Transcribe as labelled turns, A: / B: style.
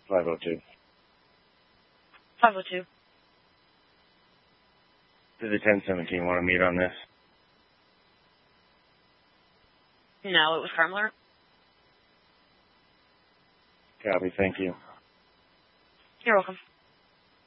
A: 502.
B: 502.
A: Did the 1017 want to meet on this?
B: No, it was Kremler.
A: Copy, thank you.
B: You're welcome.